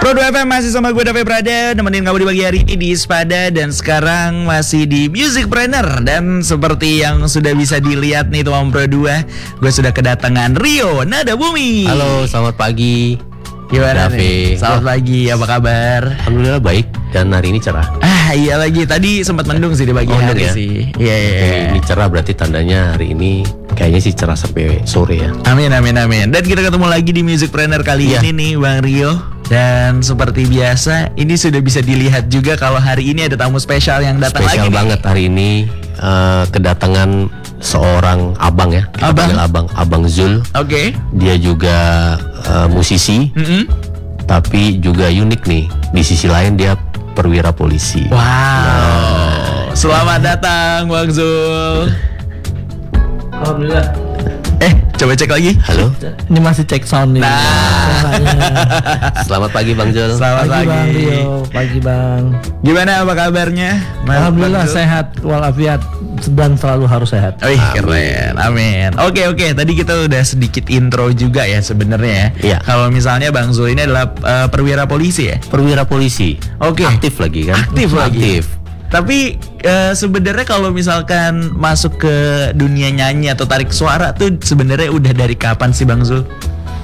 Pro 2 FM masih sama gue David Prada, nemenin kamu di pagi hari ini di Ispada. Dan sekarang masih di Musicpreneur. Dan seperti yang sudah bisa dilihat nih teman Pro 2, gue sudah kedatangan Rio Nada Bumi. Halo, selamat pagi. Gimana nih? Selamat pagi, apa kabar? Alhamdulillah baik, dan hari ini cerah. Iya lagi, tadi sempat mendung sih di pagi hari ya? sih. Iya. Ini cerah berarti tandanya hari ini kayaknya sih cerah sampai sore ya. Amin. Dan kita ketemu lagi di Musicpreneur kali ini nih Bang Rio. Dan seperti biasa, ini sudah bisa dilihat juga kalau hari ini ada tamu spesial yang datang lagi. Spesial banget hari ini, kedatangan seorang abang ya. Kita panggil Abang Zul. Oke. Dia juga musisi, tapi juga unik nih. Di sisi lain dia perwira polisi. Wow. Selamat datang Bang Zul. Alhamdulillah. Coba cek lagi. Halo. Ini masih cek sound nih. Selamat pagi Bang Zul. Selamat pagi. Bang Rio. Pagi Bang. Gimana, apa kabarnya? Alhamdulillah sehat walafiat dan selalu harus sehat. Keren. Amin. Oke. Tadi kita udah sedikit intro juga ya sebenarnya ya. Iya. Kalau misalnya Bang Zul ini adalah perwira polisi ya. Perwira polisi. Oke. Aktif lagi kan? Aktif. Tapi sebenarnya kalau misalkan masuk ke dunia nyanyi atau tarik suara tuh sebenarnya udah dari kapan sih Bang Zul?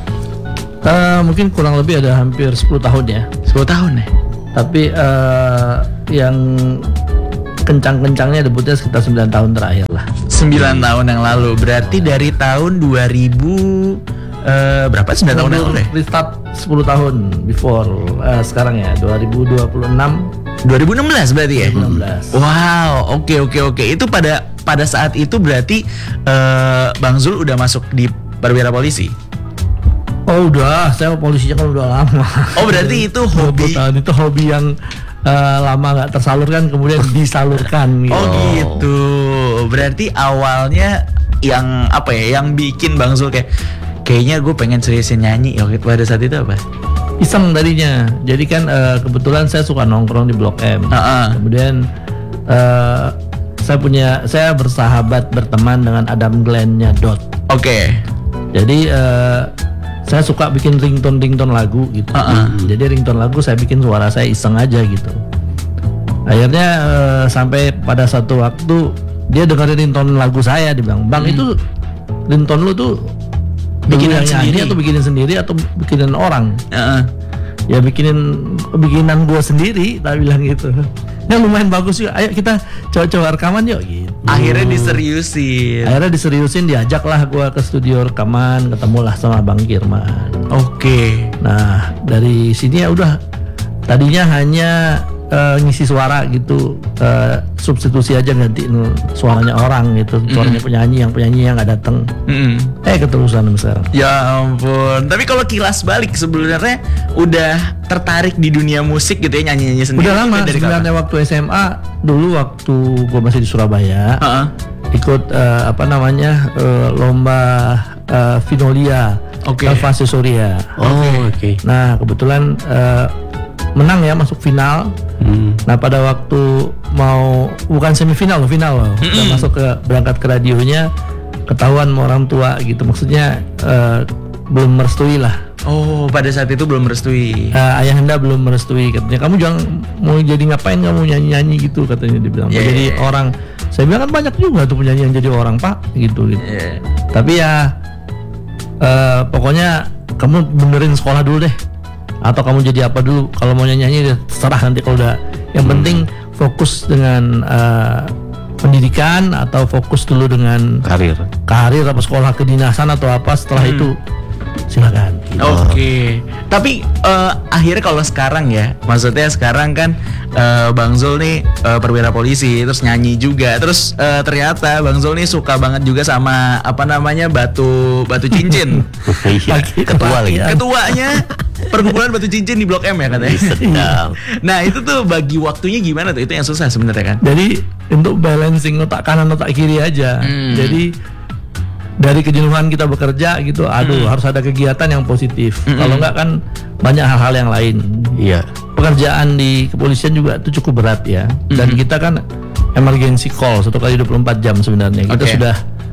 Mungkin kurang lebih ada hampir 10 tahun ya. 10 tahun ya? Tapi yang kencang-kencangnya debutnya sekitar 9 tahun terakhir lah. 9 tahun yang lalu. Berarti dari tahun 2000 berapa? 9 tahun yang lalu ya? Restart 10 tahun before sekarang ya 2026. 2016 berarti ya? 2016. Wow, oke. Itu pada saat itu berarti Bang Zul udah masuk di perwira polisi? Oh udah, saya polisinya kan udah lama. Oh berarti itu hobi? Itu hobi yang lama nggak tersalurkan kemudian disalurkan. Gitu. Oh gitu. Berarti awalnya yang apa ya? Yang bikin Bang Zul kayaknya gue pengen seriusin nyanyi pada saat itu apa? Iseng tadinya. Jadi kan kebetulan saya suka nongkrong di Blok M. Kemudian saya bersahabat berteman dengan Adam Glenn-nya Dot. Oke. Jadi saya suka bikin ringtone lagu gitu. Jadi ringtone lagu saya bikin suara saya iseng aja gitu. Akhirnya sampai pada satu waktu dia dengerin ringtone lagu saya, dia bilang, "Bang, itu ringtone lu tuh bikinan sendiri atau bikinin sendiri atau bikinan orang?" Ya bikinan gue sendiri, tak bilang gitu. Ya lumayan bagus yuk, ayo kita coba rekaman yuk gitu. Akhirnya diseriusin, diajaklah gue ke studio rekaman, ketemulah sama Bang Kirman. Oke. Nah dari sini ya udah, tadinya hanya ngisi suara gitu, substitusi aja gantiin suaranya orang gitu, suaranya penyanyi yang nggak datang. Keterusan sekarang. Ya ampun. Tapi kalau kilas balik sebenarnya udah tertarik di dunia musik gitu ya, nyanyi sendiri? Udah lama. Sebenarnya waktu SMA dulu, waktu gue masih di Surabaya, ikut lomba Vinolia, Elvasi Surya. Oke. Nah kebetulan menang ya, masuk final. Nah pada waktu bukan semifinal, final loh. Udah masuk berangkat ke radionya, ketahuan sama orang tua gitu. Maksudnya belum merestui lah. Oh, pada saat itu belum merestui. Ayahanda belum merestui, katanya. Kamu jangan mau jadi ngapain, kamu nyanyi gitu, katanya dia bilang. Jadi orang. Saya bilang kan banyak juga tuh penyanyi yang jadi orang, Pak, gitu. Tapi ya pokoknya kamu benerin sekolah dulu deh. Atau kamu jadi apa dulu, kalau mau nyanyi terserah nanti kalau udah. Yang penting fokus dengan pendidikan, atau fokus dulu dengan karir apa sekolah kedinasan atau apa, setelah itu silakan. Oke. Tapi akhirnya kalau sekarang ya, maksudnya sekarang kan Bang Zul nih perwira polisi, terus nyanyi juga, terus ternyata Bang Zul nih suka banget juga sama batu cincin. Ketuanya perkumpulan batu cincin di Blok M ya katanya. Nah itu tuh bagi waktunya gimana tuh? Itu yang susah sebenarnya kan. Jadi untuk balancing otak kanan otak kiri aja. Jadi dari kejenuhan kita bekerja gitu, harus ada kegiatan yang positif. Kalau enggak kan banyak hal-hal yang lain. Iya. Pekerjaan di kepolisian juga itu cukup berat ya. Dan kita kan emergency call 1 kali 24 jam sebenarnya. Kita sudah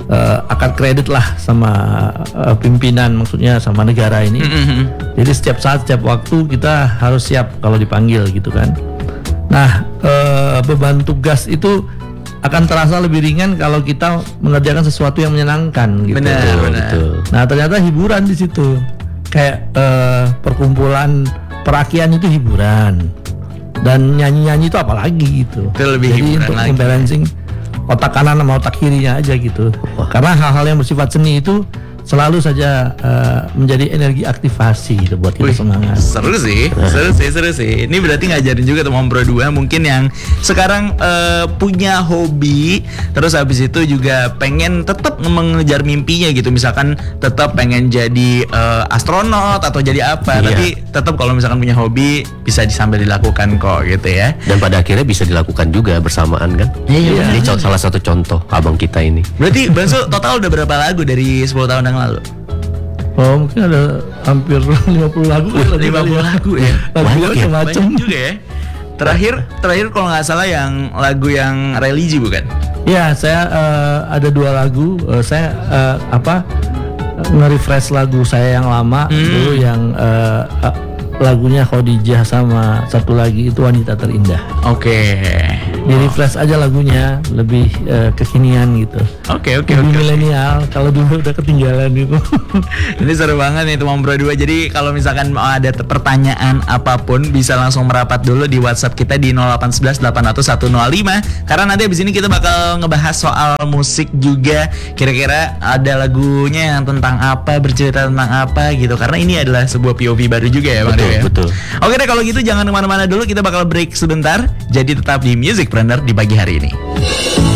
akan kredit lah sama pimpinan, maksudnya sama negara ini. Jadi setiap saat, setiap waktu kita harus siap kalau dipanggil gitu kan. Nah, beban tugas itu akan terasa lebih ringan kalau kita mengerjakan sesuatu yang menyenangkan gitu. Benar. Nah, ternyata hiburan di situ. Kayak perkumpulan perakian itu hiburan. Dan nyanyi-nyanyi itu apalagi gitu. Itu lebih jadi hiburan untuk lagi. membalancing otak kanan sama otak kirinya aja gitu. Karena hal-hal yang bersifat seni itu selalu saja menjadi energi aktivasi gitu buat kita semangat. Seru sih. Ini berarti ngajarin juga teman Bro 2 mungkin yang sekarang punya hobi, terus habis itu juga pengen tetap mengejar mimpinya gitu. Misalkan tetap pengen jadi astronot atau jadi apa, tapi tetap kalau misalkan punya hobi bisa sambil dilakukan kok gitu ya. Dan pada akhirnya bisa dilakukan juga bersamaan kan. Iya. Ini salah satu contoh abang kita ini. Berarti Bansu total udah berapa lagu dari 10 tahun yang lalu? Oh, mungkin ada hampir 50 lagu. 50 lagu ya. Lagu macam-macam juga ya. Terakhir kalau nggak salah yang lagu yang religi bukan? Ya, saya ada 2 lagu. Saya nge-refresh lagu saya yang lama dulu yang lagunya Khadijah sama satu lagi itu Wanita Terindah. Oke. Di refresh aja lagunya, lebih kekinian gitu. Oke. Lebih milenial, kalau dulu udah ketinggalan gitu. Ini seru banget nih teman Bro 2. Jadi kalau misalkan mau ada pertanyaan apapun bisa langsung merapat dulu di WhatsApp kita di 0811 800 105. Karena nanti abis ini kita bakal ngebahas soal musik juga. Kira-kira ada lagunya yang tentang apa, bercerita tentang apa gitu. Karena ini adalah sebuah POV baru juga ya Bang Dew ya. Betul. Oke deh, kalau gitu jangan kemana-mana dulu, kita bakal break sebentar. Jadi tetap di Musicpreneur di pagi hari ini.